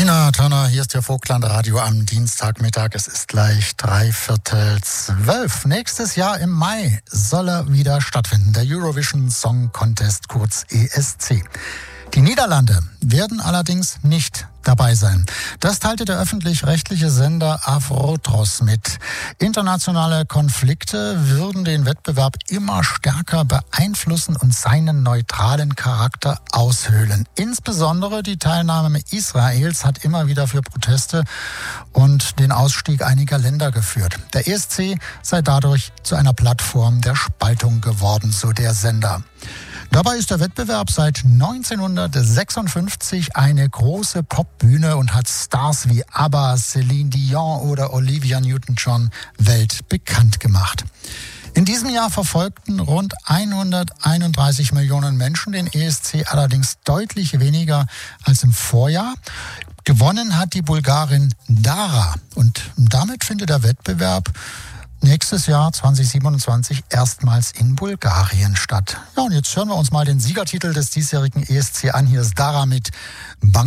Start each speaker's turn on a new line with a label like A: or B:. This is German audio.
A: Tina Turner, hier ist Ihr Vogtland-Radio am Dienstagmittag. Es ist gleich 11:45. Nächstes Jahr im Mai soll er wieder stattfinden, der Eurovision Song Contest, kurz ESC. Die Niederlande werden allerdings nicht dabei sein. Das teilte der öffentlich-rechtliche Sender Avrotros mit. Internationale Konflikte würden den Wettbewerb immer stärker beeinflussen und seinen neutralen Charakter aushöhlen. Insbesondere die Teilnahme Israels hat immer wieder für Proteste und den Ausstieg einiger Länder geführt. Der ESC sei dadurch zu einer Plattform der Spaltung geworden, so der Sender. Dabei ist der Wettbewerb seit 1956 eine große Popbühne und hat Stars wie ABBA, Celine Dion oder Olivia Newton-John weltbekannt gemacht. In diesem Jahr verfolgten rund 131 Millionen Menschen den ESC, allerdings deutlich weniger als im Vorjahr. Gewonnen hat die Bulgarin Dara und damit findet der Wettbewerb nächstes Jahr 2027 erstmals in Bulgarien statt. Ja, und jetzt hören wir uns mal den Siegertitel des diesjährigen ESC an. Hier ist Dara mit Bang.